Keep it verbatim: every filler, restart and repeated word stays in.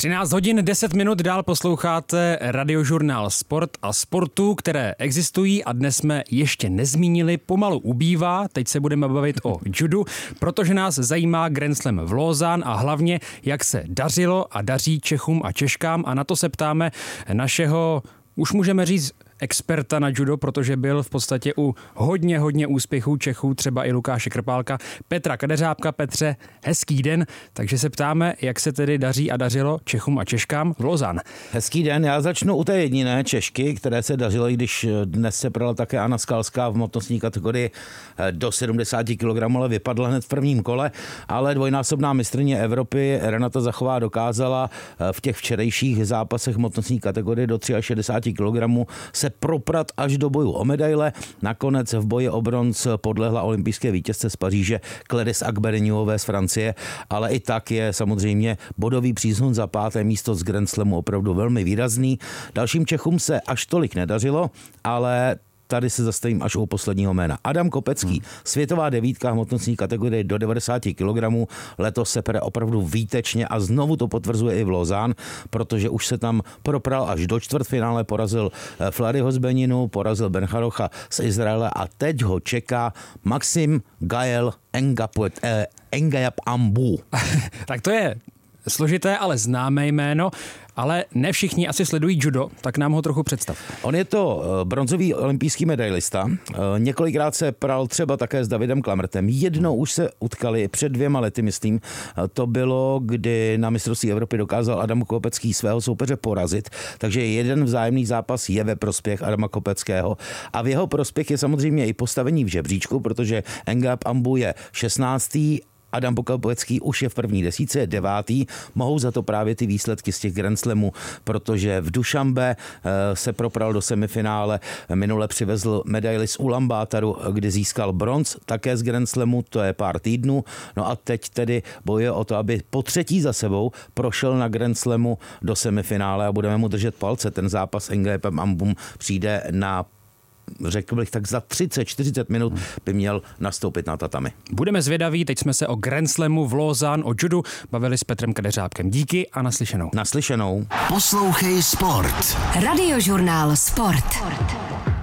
třináct hodin deset minut dál posloucháte radiožurnál Sport a sportů, které existují a dnes jsme ještě nezmínili, pomalu ubývá. Teď se budeme bavit o judu, protože nás zajímá Grand Slam v Lausanne a hlavně, jak se dařilo a daří Čechům a Češkám, a na to se ptáme našeho, už můžeme říct, experta na judo, protože byl v podstatě u hodně, hodně úspěchů Čechů, třeba i Lukáše Krpálka, Petra Kadeřábka. Petře, hezký den, takže se ptáme, jak se tedy daří a dařilo Čechům a Češkám v Lausanne. Hezký den, já začnu u té jediné Češky, které se dařilo, i když dnes se prala také Anna Skalská v motnostní kategorii do sedmdesát kilogramů, ale vypadla hned v prvním kole, ale dvojnásobná mistryně Evropy Renata Zachová dokázala v těch včerejších zápasech motnostní kategorie do šedesáti tří kilogramů se proprat až do boju o medaile. Nakonec v boji o bronz podlehla olympijské vítězce z Paříže Gladys Agbereniové z Francie, ale i tak je samozřejmě bodový přísun za páté místo z Grand Slamu opravdu velmi výrazný. Dalším Čechům se až tolik nedařilo, ale tady se zastavím až u posledního jména. Adam Kopecký, hmm. světová devítka hmotnostní kategorie do devadesáti kilogramů, letos se pere opravdu výtečně a znovu to potvrzuje i v Lausanne, protože už se tam propral až do čtvrtfinále, porazil Flaryho z Beninu, porazil Bencharocha z Izraele a teď ho čeká Maxim Gael Engayap Ambu. Tak to je složité, ale známé jméno, ale ne všichni asi sledují judo, tak nám ho trochu představ. On je to bronzový olympijský medailista. Několikrát se pral třeba také s Davidem Klamrtem. Jednou už se utkali před dvěma lety, myslím. To bylo, kdy na mistrovství Evropy dokázal Adam Kopecký svého soupeře porazit. Takže jeden vzájemný zápas je ve prospěch Adama Kopeckého. A v jeho prospěch je samozřejmě i postavení v žebříčku, protože Engayap Ambu je šestnáctý Adam Kopecký už je v první desítce, je devátý. Mohou za to právě ty výsledky z těch Grand Slamů, protože v Dušanbe se propral do semifinále, minule přivezl medaili z Ulaanbaataru, kdy získal bronz, také z Grand Slamu, to je pár týdnů. No a teď tedy bojuje o to, aby po třetí za sebou prošel na Grand Slamu do semifinále a budeme mu držet palce. Ten zápas s Engayapem Ambum přijde na, řekl bych, tak za třicet čtyřicet minut by měl nastoupit na tatami. Budeme zvědaví, teď jsme se o Grand Slamu v Lausanne, o judu bavili s Petrem Kadeřábkem. Díky a naslyšenou. Naslyšenou. Poslouchej Sport. Radiožurnál Sport.